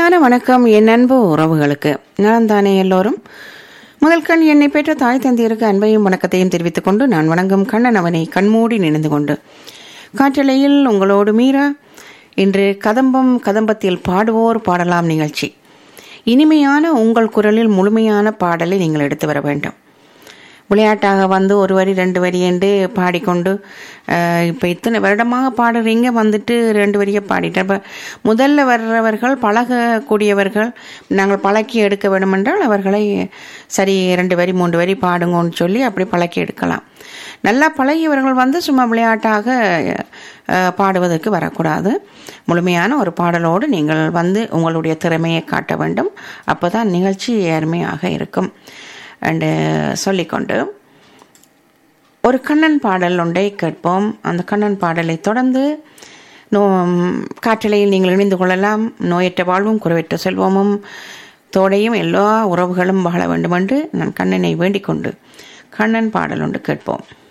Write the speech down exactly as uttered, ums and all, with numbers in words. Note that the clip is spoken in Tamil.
இனிமையான வணக்கம் என் அன்பு உறவுகளுக்கு. நலந்தானே எல்லோரும்? முதல் கண் என்னை பெற்ற தாய் தந்தையருக்கு அன்பையும் வணக்கத்தையும் தெரிவித்துக் கொண்டு நான் வணங்கும் கண்ணன் அவனை கண்மூடி நினைந்து கொண்டு காற்றலையில் உங்களோடு மீரா. இன்று கதம்பம் கதம்பத்தில் பாடுவோர் பாடலாம் நிகழ்ச்சி. இனிமையான உங்கள் குரலில் முழுமையான பாடலை நீங்கள் எடுத்து வர வேண்டும். விளையாட்டாக வந்து ஒரு வரி ரெண்டு வரி என்று பாடிக்கொண்டு இப்போ இத்தனை வருடமாக பாடுறீங்க, வந்துட்டு ரெண்டு வரியை பாடிட்டேன். இப்போ முதல்ல வர்றவர்கள் பழகக்கூடியவர்கள், நாங்கள் பழக்கி எடுக்க வேண்டுமென்றால் அவர்களை சரி ரெண்டு வரி மூன்று வரி பாடுங்கன்னு சொல்லி அப்படி பழக்கி எடுக்கலாம். நல்லா பழகியவர்கள் வந்து சும்மா விளையாட்டாக பாடுவதற்கு வரக்கூடாது. முழுமையான ஒரு பாடலோடு நீங்கள் வந்து உங்களுடைய திறமையை காட்ட வேண்டும். அப்போ தான் நிகழ்ச்சி அருமையாக இருக்கும் என்று சொல்லிக்கொண்டு ஒரு கண்ணன் பாடல் ஒன்றை கேட்போம். அந்த கண்ணன் பாடலை தொடர்ந்து நோ காற்றலையில் நீங்கள் இணைந்து கொள்ளலாம். நோயற்ற வாழ்வும் குறைவற்ற செல்வமும் தோடையும் எல்லா உறவுகளும் வாழ வேண்டும் என்று நான் கண்ணனை வேண்டிக் கொண்டு கண்ணன் பாடல் ஒன்று கேட்போம்.